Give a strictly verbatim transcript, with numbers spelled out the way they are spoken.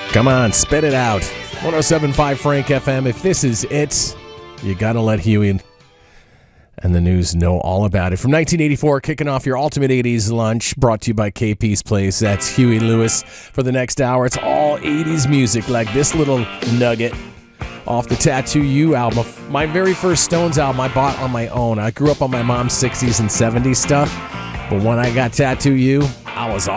Come on, spit it out. one oh seven point five Frank F M. If this is it, you gotta let Huey and the news know all about it. From nineteen eighty-four, kicking off your ultimate eighties lunch, brought to you by K P's Place. That's Huey Lewis for the next hour. It's all eighties music, like this little nugget off the Tattoo You album. My very first Stones album I bought on my own. I grew up on my mom's sixties and seventies stuff, but when I got Tattoo You, I was